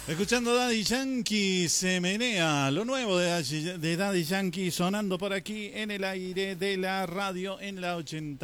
Escuchando Daddy Yankee, se menea lo nuevo de Daddy Yankee sonando por aquí en el aire de la radio en la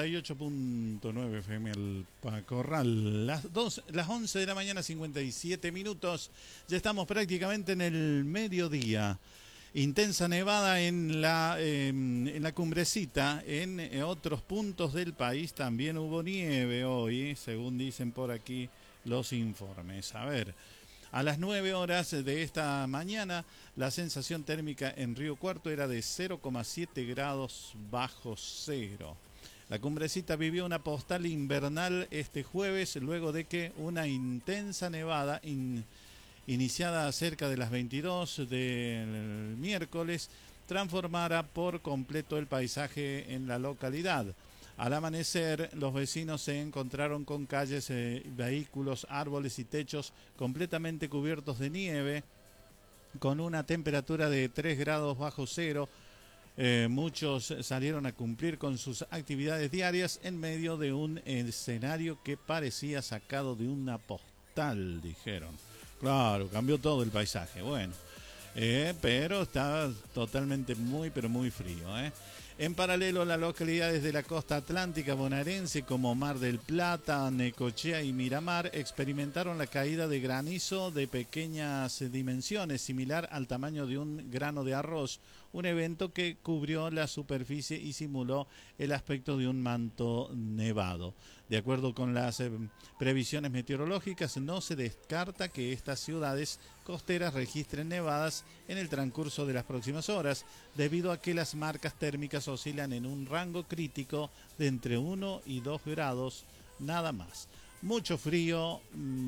88.9 FM El Pacorral. Las 11 de la mañana, 57 minutos. Ya estamos prácticamente en el mediodía. Intensa nevada en la cumbrecita. En otros puntos del país también hubo nieve hoy, según dicen por aquí los informes. A ver. A las 9 horas de esta mañana, la sensación térmica en Río Cuarto era de 0,7 grados bajo cero. La cumbrecita vivió una postal invernal este jueves, luego de que una intensa nevada iniciada cerca de las 22 del miércoles transformara por completo el paisaje en la localidad. Al amanecer, los vecinos se encontraron con calles, vehículos, árboles y techos completamente cubiertos de nieve, con una temperatura de 3 grados bajo cero. Muchos salieron a cumplir con sus actividades diarias en medio de un escenario que parecía sacado de una postal, dijeron. Claro, cambió todo el paisaje, bueno. Pero está totalmente pero muy frío, En paralelo, las localidades de la costa atlántica bonaerense como Mar del Plata, Necochea y Miramar experimentaron la caída de granizo de pequeñas dimensiones, similar al tamaño de un grano de arroz, un evento que cubrió la superficie y simuló el aspecto de un manto nevado. De acuerdo con las previsiones meteorológicas, no se descarta que estas ciudades costeras registren nevadas en el transcurso de las próximas horas, debido a que las marcas térmicas oscilan en un rango crítico de entre 1 y 2 grados, nada más. Mucho frío,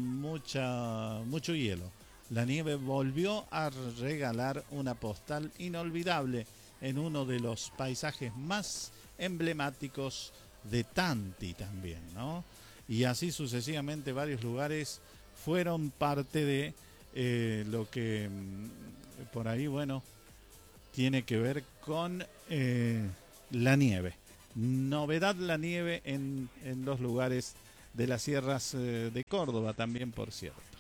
mucho hielo. La nieve volvió a regalar una postal inolvidable en uno de los paisajes más emblemáticos de Tanti también, ¿no? Y así sucesivamente varios lugares fueron parte de lo que por ahí, bueno, tiene que ver con la nieve. Novedad la nieve en los lugares de las sierras de Córdoba también, por cierto.